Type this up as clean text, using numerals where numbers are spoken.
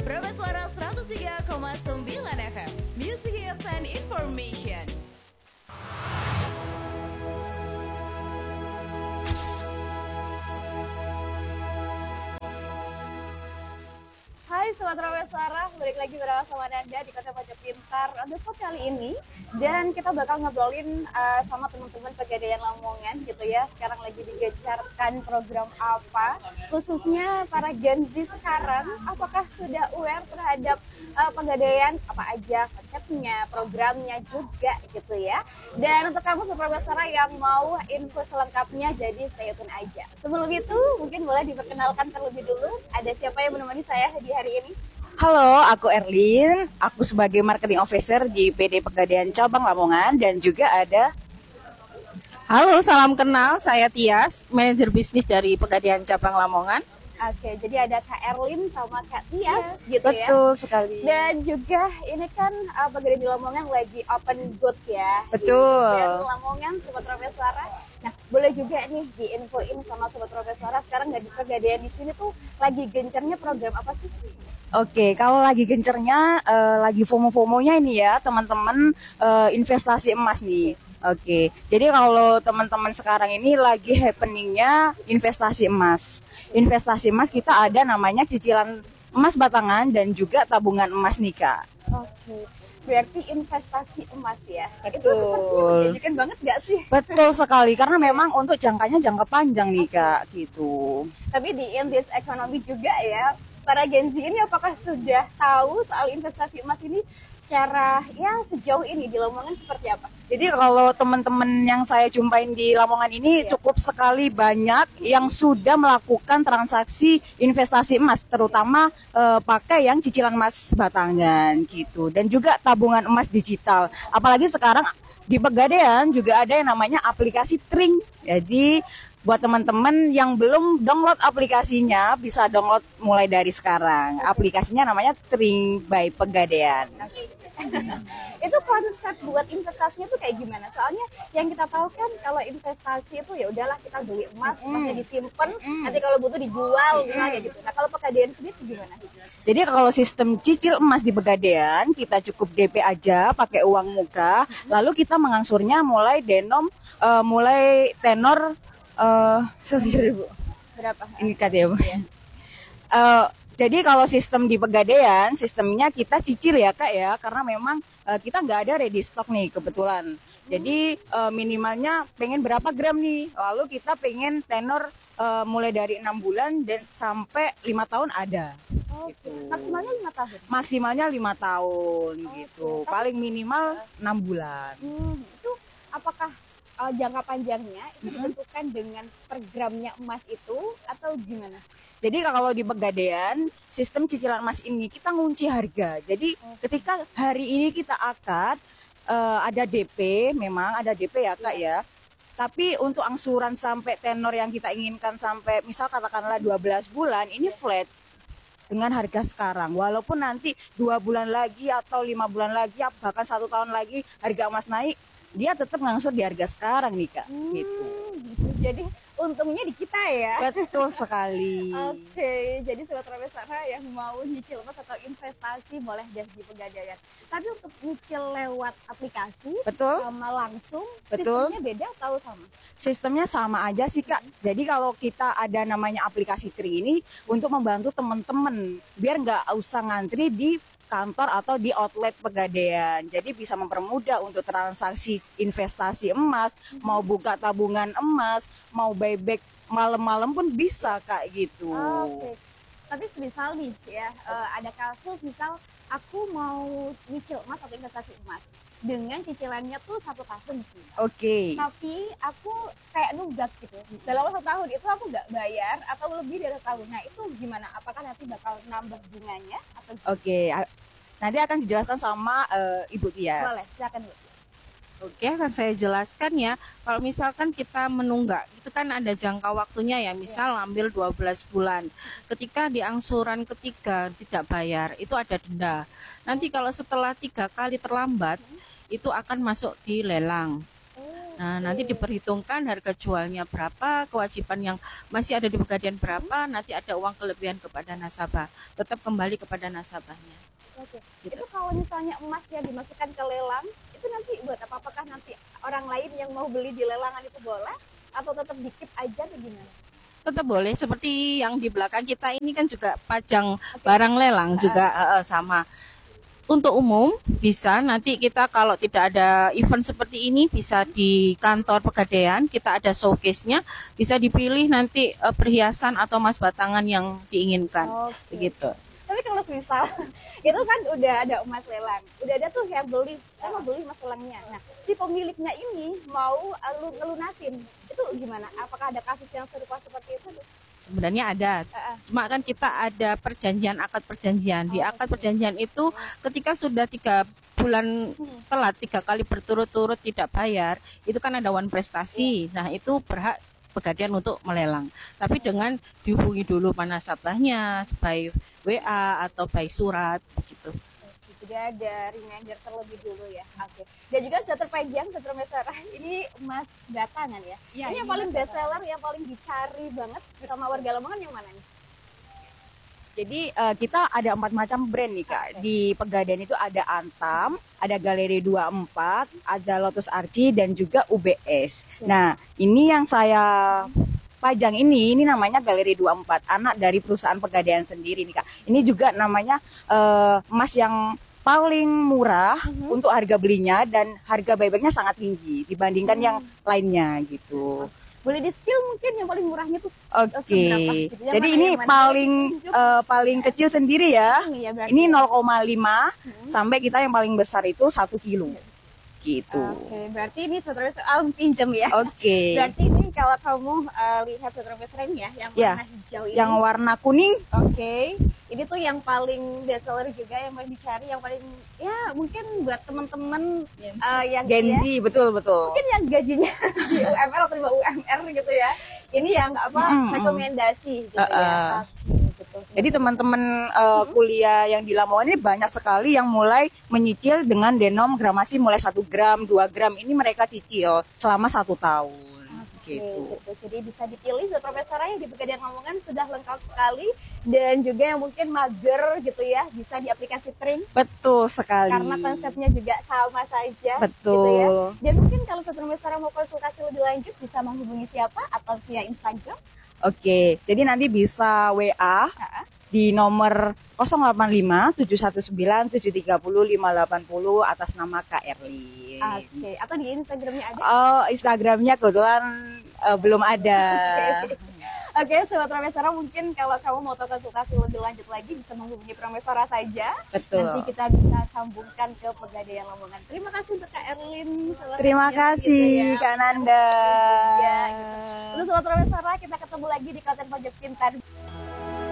Prabes Suara 103,9 FM. Music Hits and Information. Hai Sobat Prabes Suara, balik lagi bersama Anda di Kota Pojok Pintar Underscore kali ini. Dan kita bakal ngobrolin sama teman-teman Pegadaian Lamongan gitu ya. Sekarang lagi digencarkan program apa, khususnya para Gen Z sekarang. Apakah sudah aware terhadap Pegadaian, apa aja konsepnya, programnya juga gitu ya. Dan untuk kamu Sobat Prabes Suara yang mau info selengkapnya, jadi stay tune aja. Sebelum itu mungkin boleh diperkenalkan terlebih dulu. Ada siapa yang menemani saya di hari ini? Halo, aku Erlin. Aku sebagai marketing officer di PD Pegadaian Cabang Lamongan dan juga ada. Halo, salam kenal. Saya Tias, manajer bisnis dari Pegadaian Cabang Lamongan. Oke, jadi ada Kak Erlin sama Kak Tias gitu ya. Betul sekali. Dan juga ini kan Pegadaian di Lamongan lagi open booth ya. Betul. Di Lamongan, Sobat Prabes Suara. Nah, boleh juga nih diinfoin sama Sobat Prabes Suara sekarang nggak di Pegadaian di sini tuh lagi gencarnya program apa sih? Oke, kalau lagi gencernya, lagi FOMO-FOMO-nya ini ya, teman-teman investasi emas nih. Oke, jadi kalau teman-teman sekarang ini lagi happeningnya investasi emas. Investasi emas kita ada namanya cicilan emas batangan dan juga tabungan emas nih Kak. Oke, berarti investasi emas ya. Itu Betul. sepertinya menjanjikan banget nggak sih? Betul sekali, karena memang untuk jangkanya jangka panjang nih Kak, gitu. Tapi di in this economy juga ya, para Gen Z ini apakah sudah tahu soal investasi emas ini secara ya sejauh ini di Lamongan seperti apa? Jadi kalau teman-teman yang saya jumpain di Lamongan ini cukup sekali banyak yang sudah melakukan transaksi investasi emas, terutama pakai yang cicilan emas batangan gitu, dan juga tabungan emas digital. Apalagi sekarang di Pegadaian juga ada yang namanya aplikasi Tring. Jadi buat teman-teman yang belum download aplikasinya, bisa download mulai dari sekarang. Aplikasinya namanya Tring by Pegadaian. Itu konsep buat investasinya tuh kayak gimana? Soalnya yang kita tahu kan kalau investasi itu ya udahlah kita beli emas, emasnya disimpan, nanti kalau butuh dijual misalnya gitu. Nah, kalau Pegadaian sendiri gimana? Jadi kalau sistem cicil emas di Pegadaian, kita cukup DP aja pakai uang muka, lalu kita mengangsurnya mulai mulai tenor sorry Bu. Berapa? Ini Kak ya Bu. Jadi kalau sistem di Pegadaian, sistemnya kita cicil ya Kak ya, karena memang kita nggak ada ready stock nih kebetulan. Jadi minimalnya pengen berapa gram nih, lalu kita pengen tenor mulai dari 6 bulan dan sampai 5 tahun ada. Gitu. Maksimalnya 5 tahun? Maksimalnya 5 tahun gitu, paling minimal 6 bulan. Itu apakah jangka panjangnya itu ditentukan dengan per gramnya emas itu atau gimana? Jadi kalau di Pegadaian, sistem cicilan emas ini kita ngunci harga. Jadi ketika hari ini kita akad, ada DP, memang ada DP ya Kak ya. Tapi untuk angsuran sampai tenor yang kita inginkan sampai misal katakanlah 12 bulan, ini flat dengan harga sekarang. Walaupun nanti 2 bulan lagi atau 5 bulan lagi, bahkan 1 tahun lagi harga emas naik, dia tetap ngangsur di harga sekarang nih Kak. Gitu. Jadi untungnya di kita ya. Betul sekali. Oke, jadi Sobat Prabes Suara yang mau nyicil emas atau investasi boleh deh di Pegadaian. Tapi untuk nyicil lewat aplikasi Betul. sama langsung, Betul. sistemnya beda atau sama? Sistemnya sama aja sih Kak. Jadi kalau kita ada namanya aplikasi Tri ini untuk membantu teman-teman biar nggak usah ngantri di kantor atau di outlet Pegadaian. Jadi bisa mempermudah untuk transaksi investasi emas, mau buka tabungan emas, mau buyback malam-malam pun bisa Kak gitu. Oke. Tapi semisal nih ya, ada kasus misal aku mau nyicil emas atau investasi emas dengan cicilannya tuh 1 tahun sih. Oke. Tapi aku kayak nunggak gitu. Dalam 1 tahun itu aku nggak bayar atau lebih dari 1 tahun. Nah itu gimana? Apakah nanti bakal nambah bunganya atau gimana? Oke. Nanti akan dijelaskan sama Ibu Tias. Boleh, silakan Bu. Oke, akan saya jelaskan ya. Kalau misalkan kita menunggak, itu kan ada jangka waktunya ya. Misal ambil 12 bulan. Ketika di angsuran ketiga tidak bayar, itu ada denda. Nanti kalau setelah 3 kali terlambat, itu akan masuk di lelang. Nah, nanti diperhitungkan harga jualnya berapa, kewajiban yang masih ada di Pegadaian berapa, nanti ada uang kelebihan kepada nasabah. Tetap kembali kepada nasabahnya. Oke. Gitu. Itu kalau misalnya emas ya dimasukkan ke lelang, itu nanti buat apa? Apakah nanti orang lain yang mau beli di lelangan itu boleh atau tetap dikip aja atau gimana? Tetap boleh, seperti yang di belakang kita ini kan juga pajang barang lelang juga sama. Untuk umum bisa nanti kita kalau tidak ada event seperti ini bisa di kantor Pegadaian kita ada showcase-nya, bisa dipilih nanti perhiasan atau emas batangan yang diinginkan. Oke. Begitu. Tapi kalau misal itu kan udah ada emas lelang, udah ada tuh yang beli, saya mau beli emas lelangnya. Nah, si pemiliknya ini mau ngelunasin, itu gimana? Apakah ada kasus yang serupa seperti itu? Sebenarnya ada, cuma kan kita ada perjanjian, akad perjanjian. Di akad perjanjian itu ketika sudah 3 bulan telat 3 kali berturut-turut tidak bayar, itu kan ada one prestasi. Nah itu berhak Pegadaian untuk melelang. Tapi dengan dihubungi dulu nasabahnya, by WA atau by surat, begitu. Jadi ada reminder terlebih dulu ya. Oke. Dan juga sudah terpanjang Sotromesara. Ini emas batangan ya. Ini yang paling best seller, yang paling dicari banget sama warga Lamongan yang mana nih? Jadi kita ada 4 macam brand nih Kak. Di Pegadaian itu ada Antam, ada Galeri 24, ada Lotus Archie dan juga UBS. Nah, ini yang saya pajang ini namanya Galeri 24, anak dari perusahaan Pegadaian sendiri nih Kak. Ini juga namanya emas yang paling murah untuk harga belinya dan harga buybacknya sangat tinggi dibandingkan yang lainnya gitu. Boleh di skill mungkin yang paling murahnya tuh Oke. seberapa gitu. Yang Jadi mana ini yang mana? paling kecil sendiri ya. Ini ya berarti. Ini 0,5 sampai kita yang paling besar itu 1 kilo. Gitu. Oke, berarti ini Sotromesara pinjam ya. Oke. Berarti ini kalau kamu lihat Sotromesara ini ya, yang Ya, warna hijau ini. Yang warna kuning. Oke, ini tuh yang paling best seller juga, yang paling dicari, yang paling ya mungkin buat teman-teman yang Gen Z, ya, betul. mungkin yang gajinya di UMR atau di bawah UMR gitu ya. Ini yang rekomendasi gitu ya. Oke, betul. Jadi teman-teman kuliah yang di Lamongan ini banyak sekali yang mulai menyicil dengan denom gramasi mulai 1 gram, 2 gram. Ini mereka cicil selama 1 tahun. Gitu. Jadi bisa dipilih Sotromesara yang di Pegadaian Lamongan sudah lengkap sekali, dan juga yang mungkin mager gitu ya bisa di aplikasi Trim Betul sekali. karena konsepnya juga sama saja. Betul. Gitu ya. Dan mungkin kalau Sotromesara mau konsultasi lebih lanjut bisa menghubungi siapa atau via Instagram? Oke, jadi nanti bisa WA di nomor 085 719 730 580 atas nama Kak Erlin. Oke, atau di Instagramnya ada? Oh, Instagramnya kebetulan belum ada. Oke, Sobat Prameswara, mungkin kalau kamu mau tahu konsultasi lebih lanjut lagi bisa menghubungi Prameswara saja. Betul. Nanti kita bisa sambungkan ke Pegadaian Lamongan. Terima kasih untuk Kak Erlin. Terima kasih Kak Nanda. Ya, gitu. Untuk Sobat Prameswara, kita ketemu lagi di konten Pajak Pintar.